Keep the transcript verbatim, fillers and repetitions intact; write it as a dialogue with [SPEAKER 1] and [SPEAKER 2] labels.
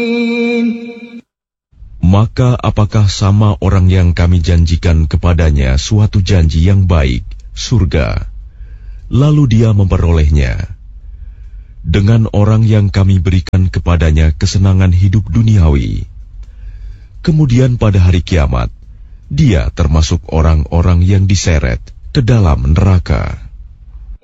[SPEAKER 1] Maka apakah sama orang yang kami janjikan kepadanya suatu janji yang baik, surga, lalu dia memperolehnya, dengan orang yang kami berikan kepadanya kesenangan hidup duniawi, kemudian pada hari kiamat dia termasuk orang-orang yang diseret ke dalam neraka.